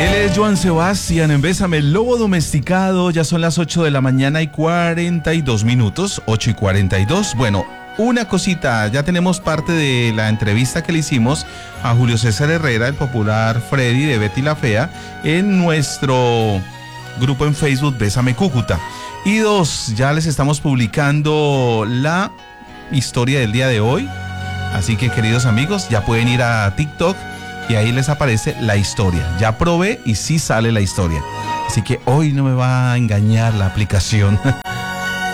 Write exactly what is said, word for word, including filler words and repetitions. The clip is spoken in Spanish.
Él es Joan Sebastián en Bésame, el lobo domesticado. Ya son las ocho de la mañana y cuarenta y dos minutos, ocho y cuarenta y dos. Bueno, una cosita, ya tenemos parte de la entrevista que le hicimos a Julio César Herrera, el popular Freddy de Betty la Fea, en nuestro grupo en Facebook Bésame Cúcuta. Y dos, ya les estamos publicando la historia del día de hoy. Así que, queridos amigos, ya pueden ir a TikTok y ahí les aparece la historia. Ya probé y sí sale la historia. Así que hoy no me va a engañar la aplicación.